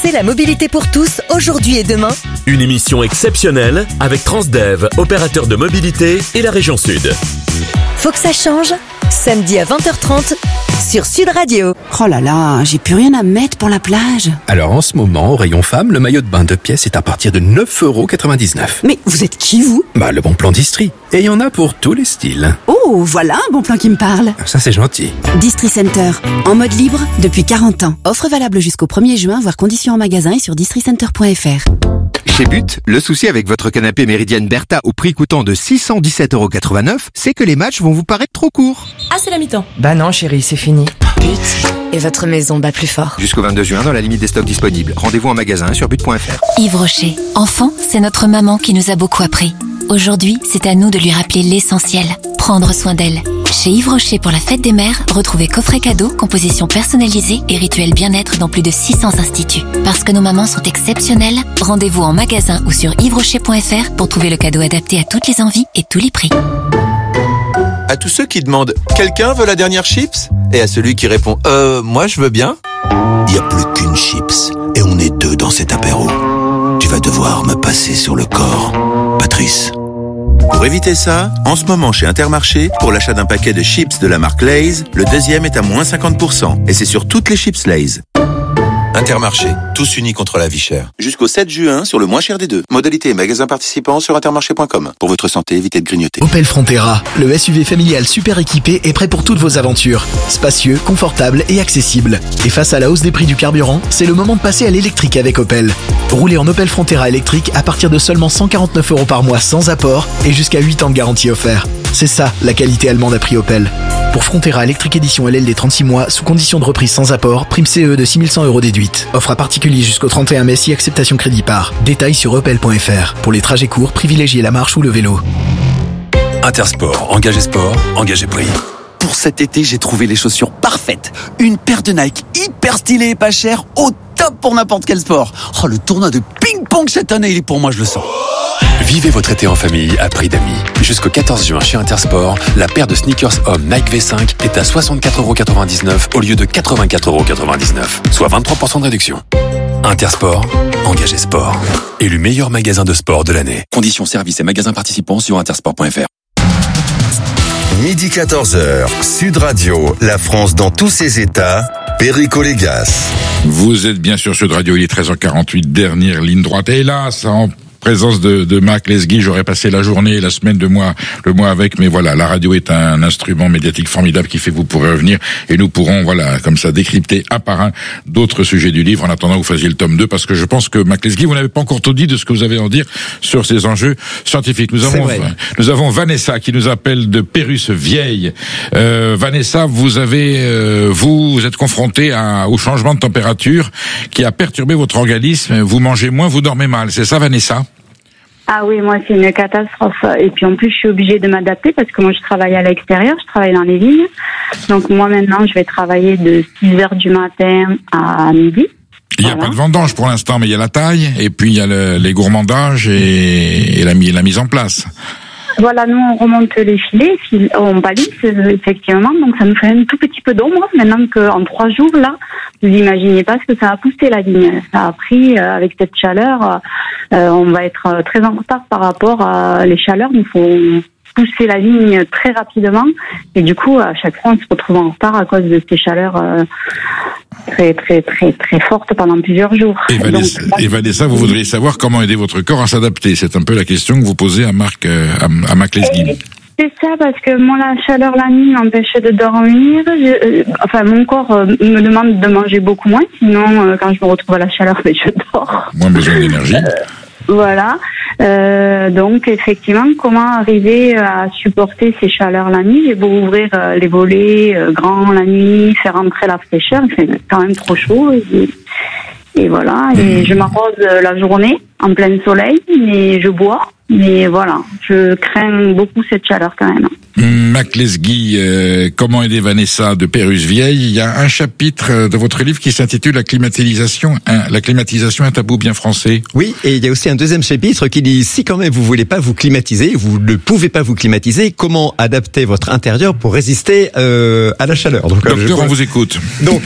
Écoutez la mobilité pour tous, aujourd'hui et demain. Une émission exceptionnelle avec Transdev, opérateur de mobilité et la région Sud. Faut que ça change. Samedi à 20h30 sur Sud Radio. Oh là là, j'ai plus rien à mettre pour la plage. Alors en ce moment, au rayon femme, le maillot de bain 2 pièces est à partir de 9,99 €. Mais vous êtes qui, vous ? Le bon plan d'Istrie. Et il y en a pour tous les styles. Oh, voilà un bon plan qui me parle. Ça, c'est gentil. Distri Center, en mode libre depuis 40 ans. Offre valable jusqu'au 1er juin, voire conditions en magasin et sur districenter.fr. Chez But, le souci avec votre canapé Méridienne Bertha au prix coûtant de 617,89 €, c'est que les matchs vont vous paraître trop courts. Ah, c'est la mi-temps. Bah non chérie, c'est fini. But, et votre maison bat plus fort. Jusqu'au 22 juin, dans la limite des stocks disponibles. Rendez-vous en magasin sur but.fr. Yves Rocher. Enfant, c'est notre maman qui nous a beaucoup appris. Aujourd'hui, c'est à nous de lui rappeler l'essentiel. Prendre soin d'elle. Chez Yves Rocher pour la fête des mères, retrouvez coffret cadeau, composition personnalisée et rituel bien-être dans plus de 600 instituts. Parce que nos mamans sont exceptionnelles, rendez-vous en magasin ou sur yvesrocher.fr pour trouver le cadeau adapté à toutes les envies et tous les prix. À tous ceux qui demandent « Quelqu'un veut la dernière chips ?» et à celui qui répond « Moi je veux bien ?» Il n'y a plus qu'une chips et on est deux dans cet apéro. Tu vas devoir me passer sur le corps, Patrice. Pour éviter ça, en ce moment chez Intermarché, pour l'achat d'un paquet de chips de la marque Lay's, le deuxième est à moins 50%. Et c'est sur toutes les chips Lay's. Intermarché, tous unis contre la vie chère. Jusqu'au 7 juin sur le moins cher des deux. Modalité et magasin participants sur intermarché.com. Pour votre santé, évitez de grignoter. Opel Frontera, le SUV familial super équipé est prêt pour toutes vos aventures. Spacieux, confortable et accessible. Et face à la hausse des prix du carburant, c'est le moment de passer à l'électrique avec Opel. Roulez en Opel Frontera électrique à partir de seulement 149 € par mois sans apport et jusqu'à 8 ans de garantie offert. C'est ça, la qualité allemande à prix Opel. Pour Frontera électrique édition LLD 36 mois, sous condition de reprise sans apport, prime CE de 6100 € déduite. Offre à particulier jusqu'au 31 mai si acceptation crédit par. Détails sur opel.fr. Pour les trajets courts, privilégiez la marche ou le vélo. Intersport, engagé sport, engagé prix. Pour cet été, j'ai trouvé les chaussures parfaites. Une paire de Nike hyper stylée et pas chère, au top pour n'importe quel sport. Oh, le tournoi de ping-pong cette année, il est pour moi, je le sens. Vivez votre été en famille à prix d'amis. Jusqu'au 14 juin chez Intersport, la paire de sneakers hommes Nike V5 est à 64,99 € au lieu de 84,99 €, soit 23% de réduction. Intersport, engagé sport. Élu meilleur magasin de sport de l'année. Conditions services et magasins participants sur intersport.fr. Midi 14h, Sud Radio, la France dans tous ses états, Perico Légas. Vous êtes bien sur Sud Radio, il est 13h48, dernière ligne droite. Et là, ça en présence de Marc Lesguy, j'aurais passé la journée et la semaine le mois avec, mais voilà, la radio est un instrument médiatique formidable qui fait que vous pourrez revenir et nous pourrons, comme ça, décrypter un par un d'autres sujets du livre en attendant que vous fassiez le tome 2, parce que je pense que Marc Lesguy, vous n'avez pas encore tout dit de ce que vous avez à en dire sur ces enjeux scientifiques. Nous avons Vanessa qui nous appelle de Pérusse-Vieille. Vanessa, vous êtes confrontée au changement de température qui a perturbé votre organisme. Vous mangez moins, vous dormez mal. C'est ça, Vanessa? Ah oui, moi c'est une catastrophe. Et puis en plus je suis obligée de m'adapter parce que moi je travaille à l'extérieur, je travaille dans les vignes. Donc moi maintenant je vais travailler de 6h du matin à midi. Il n'y a pas de vendange pour l'instant, mais il y a la taille, et puis il y a les gourmandages et la mise en place. Voilà, nous on remonte les filets, on balise effectivement, donc ça nous fait un tout petit peu d'ombre. Maintenant qu'en 3 jours là, vous imaginez pas ce que ça a poussé la vigne. Ça a pris avec cette chaleur, on va être très en retard par rapport à les chaleurs. Il faut pousser la vigne très rapidement et du coup à chaque fois on se retrouve en retard à cause de ces chaleurs très très très très fortes pendant plusieurs jours. Et Vanessa, vous voudriez savoir comment aider votre corps à s'adapter. C'est un peu la question que vous posez à Marc Lesguy. C'est ça, parce que moi la chaleur la nuit m'empêche de dormir. Mon corps me demande de manger beaucoup moins, sinon quand je me retrouve à la chaleur, je dors. Moins besoin d'énergie. Voilà. Donc effectivement, comment arriver à supporter ces chaleurs la nuit? J'ai beau ouvrir les volets grands la nuit, faire entrer la fraîcheur, il fait quand même trop chaud. Et voilà. Et je m'arrose la journée en plein soleil, mais je bois. Mais voilà, je crains beaucoup cette chaleur quand même. Mac Lesguy, comment aider Vanessa de Pérus Vieille? Il y a un chapitre de votre livre qui s'intitule La climatisation un tabou bien français. Oui, et il y a aussi un deuxième chapitre qui dit si quand même vous voulez pas vous climatiser, vous ne pouvez pas vous climatiser, comment adapter votre intérieur pour résister à la chaleur. Donc, Docteur, on vous écoute. Donc,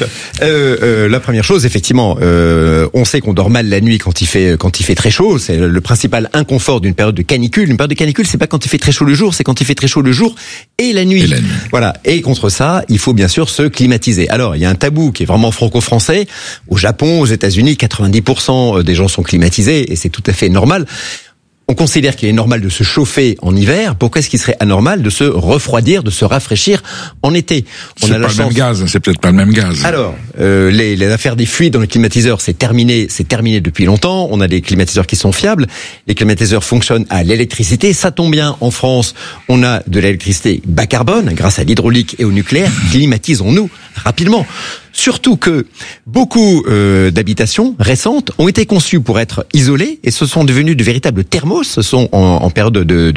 la première chose, effectivement, on sait qu'on dort mal la nuit quand il fait très chaud. C'est le principal inconfort d'une période de canicule. Une période de canicule, c'est pas quand il fait très chaud le jour, c'est quand il fait très chaud le jour et la nuit. Voilà. Et contre ça, il faut bien sûr se climatiser. Alors, il y a un tabou qui est vraiment franco-français. Au Japon, aux États-Unis, 90% des gens sont climatisés et c'est tout à fait normal. On considère qu'il est normal de se chauffer en hiver. Pourquoi est-ce qu'il serait anormal de se refroidir, de se rafraîchir en été? C'est pas le même gaz. C'est peut-être pas le même gaz. Alors, les affaires des fuites dans les climatiseurs, c'est terminé depuis longtemps. On a des climatiseurs qui sont fiables. Les climatiseurs fonctionnent à l'électricité. Ça tombe bien. En France, on a de l'électricité bas carbone grâce à l'hydraulique et au nucléaire. Climatisons-nous rapidement. Surtout que beaucoup d'habitations récentes ont été conçues pour être isolées et ce sont devenus de véritables thermos. Ce sont en période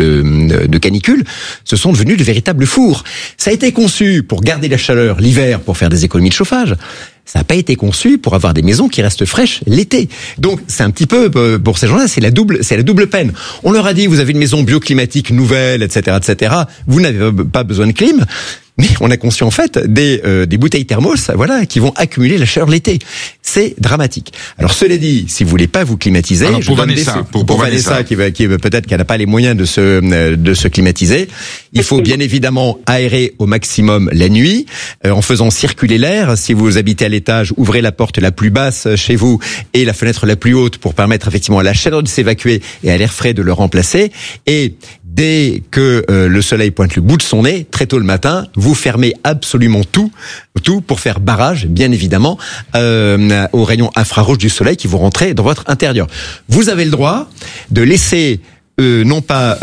de canicule, ce sont devenus de véritables fours. Ça a été conçu pour garder la chaleur l'hiver, pour faire des économies de chauffage. Ça n'a pas été conçu pour avoir des maisons qui restent fraîches l'été. Donc c'est un petit peu pour ces gens-là, c'est la double peine. On leur a dit vous avez une maison bioclimatique nouvelle, etc., etc. Vous n'avez pas besoin de clim. Mais on a conçu en fait des bouteilles thermos, voilà, qui vont accumuler la chaleur l'été. C'est dramatique. Alors cela dit, si vous voulez pas vous climatiser, alors, pour Vanessa, qui peut-être qu'elle n'a pas les moyens de se climatiser, il faut bien évidemment aérer au maximum la nuit, en faisant circuler l'air. Si vous habitez à l'étage, ouvrez la porte la plus basse chez vous et la fenêtre la plus haute pour permettre effectivement à la chaleur de s'évacuer et à l'air frais de le remplacer. Et dès que le soleil pointe le bout de son nez, très tôt le matin, vous fermez absolument tout pour faire barrage, bien évidemment, aux rayons infrarouges du soleil qui vont rentrer dans votre intérieur. Vous avez le droit de laisser non pas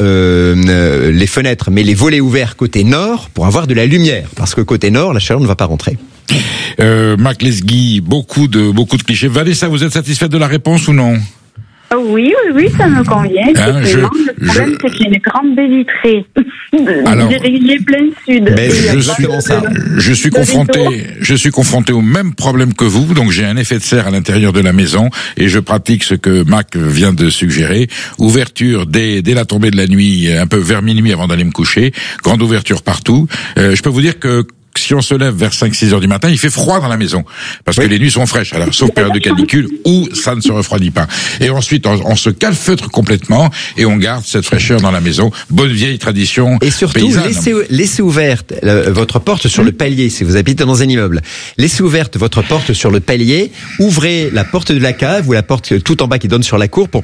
les fenêtres, mais les volets ouverts côté nord pour avoir de la lumière, parce que côté nord, la chaleur ne va pas rentrer. Mac Lesguy, beaucoup de clichés. Vanessa, vous êtes satisfaite de la réponse ou non? Oui, ça me convient. Le problème, c'est qu'il y a une grande baie vitrée. Alors, j'ai plein sud. Je suis confronté au même problème que vous, donc j'ai un effet de serre à l'intérieur de la maison et je pratique ce que Mac vient de suggérer. Ouverture dès la tombée de la nuit, un peu vers minuit avant d'aller me coucher. Grande ouverture partout. Je peux vous dire que si on se lève vers 5-6 heures du matin, il fait froid dans la maison. Parce que les nuits sont fraîches. Alors, sauf période de canicule où ça ne se refroidit pas. Et ensuite, on se calfeutre complètement et on garde cette fraîcheur dans la maison. Bonne vieille tradition paysanne. Et surtout, laissez ouverte votre porte sur le palier si vous habitez dans un immeuble. Laissez ouverte votre porte sur le palier. Ouvrez la porte de la cave ou la porte tout en bas qui donne sur la cour pour